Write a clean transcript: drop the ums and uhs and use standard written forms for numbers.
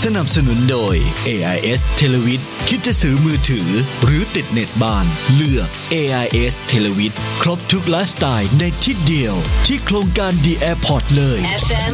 สนับสนุนโดย AIS Televid คิดจะซื้อมือถือหรือติดเน็ตบ้านเลือก AIS Televid ครบทุกไลฟ์สไตล์ในที่เดียวที่โครงการ The Airport เลย FM